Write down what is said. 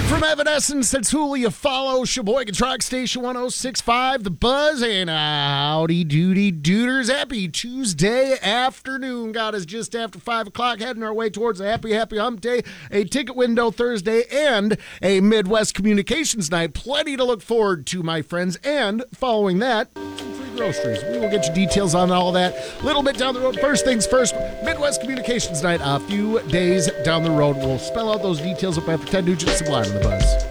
From Evanescence, that's who you follow. Sheboygan Truck Station 106.5, The Buzz, and howdy doody dooders. Happy Tuesday afternoon. Got us just after 5 o'clock, heading our way towards a happy hump day, a ticket window Thursday, and a Midwest Communications night. Plenty to look forward to, my friends. And following that, some free groceries. We will get you details on all that a little bit down the road. First things first, Midwest Communications night a few days down the road. We'll spell out those details up after Ted Nugent Sublime in The Buzz.